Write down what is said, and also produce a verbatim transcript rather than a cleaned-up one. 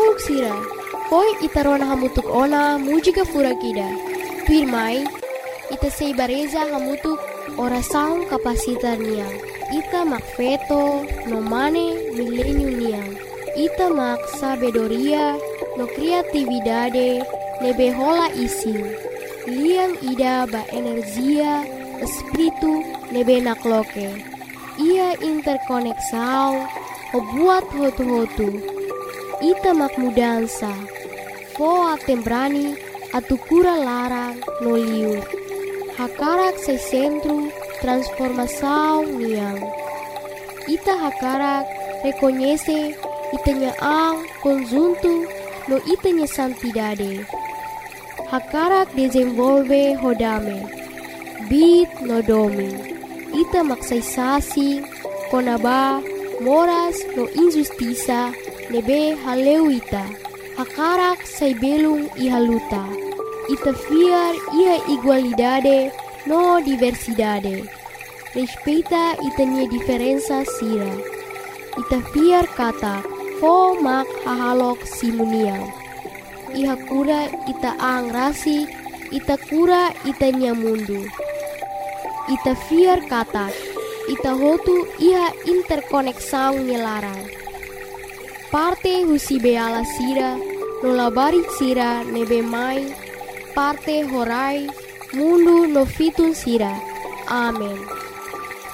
Tunggu sira, poi ita rona hamutuk ona mujika furakida. Pirmai, ita sei bareza hamutuk ora saung kapasitar niang. Ita mak feto no mane milenium niang. Ita mak sabedoria no kreatividade nebe hola ising. Liang ida ba energia espiritu nebe nakloke. Ia interkoneksau o buat hotu-hotu. Ita mak mudansa, foa tembrani atu kura larang no liur. Hakarak se centro transformação niang. Ita hakarak reconhece itanya ang conjunto no itanya santidade. Hakarak desenvolve hodame, bit no domi. Ita maksaisasi konaba moras no injustiça nebe haleuita. Hakarak sai belung ihaluta. Ita fiar ia igualdade no diversidade. Respeita itanya diferença sira. Ita fiar kata fo mak hahalok simuniang. Iha kura ita ang rasi, ita kura itanya mundu. Ita fiar kata ita hotu iha interkoneksang nyelarang. Parte husi beala sira, no labarit sira nebe mai, parte horai, mundu no fitun sira. Amen.